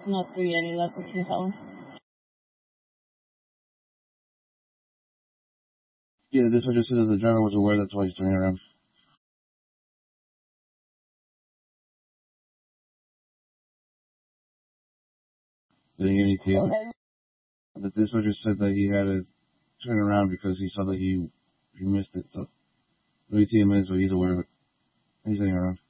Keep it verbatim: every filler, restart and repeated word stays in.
Not through yet, he left with his own. Yeah, this one just says the driver was aware, that's why he's turning around. Didn't get any T M. Okay. But this one just said that he had to turn around because he saw that he he missed it. So no T M is, but he's aware of it. He's turning around.